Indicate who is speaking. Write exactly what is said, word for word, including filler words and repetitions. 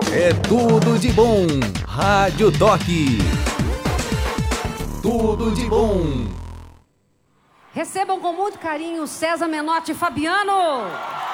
Speaker 1: É tudo de bom. Rádio Toque. Tudo de bom.
Speaker 2: Recebam com muito carinho César Menotti e Fabiano.